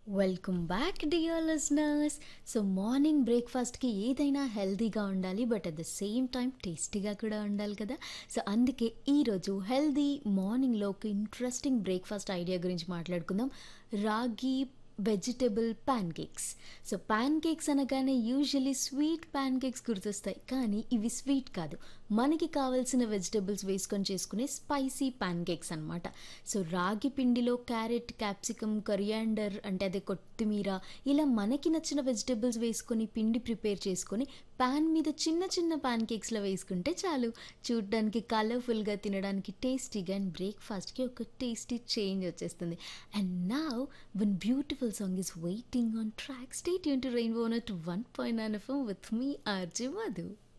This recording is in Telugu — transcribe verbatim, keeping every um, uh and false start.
Welcome back dear listeners. So morning బ్రేక్ఫాస్ట్కి ఏదైనా హెల్తీగా ఉండాలి, but at the same time టేస్టీగా కూడా ఉండాలి కదా. సో అందుకే ఈరోజు హెల్తీ మార్నింగ్లో ఒక ఇంట్రెస్టింగ్ బ్రేక్ఫాస్ట్ ఐడియా గురించి మాట్లాడుకుందాం. రాగి vegetable pan cakes. So pan cakes అనగానే యూజువలీ స్వీట్ ప్యాన్ కేక్స్ గుర్తొస్తాయి, కానీ ఇవి స్వీట్ కాదు, మనకి కావాల్సిన వెజిటబుల్స్ వేసుకొని చేసుకునే స్పైసీ ప్యాన్ కేక్స్ అనమాట. సో రాగి పిండిలో క్యారెట్, క్యాప్సికమ్, కొరియాండర్ అంటే అదే కొత్తిమీర, ఇలా మనకి నచ్చిన వెజిటబుల్స్ వేసుకొని పిండి ప్రిపేర్ చేసుకొని ప్యాన్ మీద చిన్న చిన్న ప్యాన్ కేక్స్లో వేసుకుంటే చాలు. చూడడానికి కలర్ఫుల్గా, తినడానికి టేస్టీగా, అండ్ బ్రేక్ఫాస్ట్కి ఒక టేస్టీ చేంజ్ వచ్చేస్తుంది. And now one beautiful song is waiting on track. Stay tuned to Rainbow Note one point nine F M with me, R J Madhu.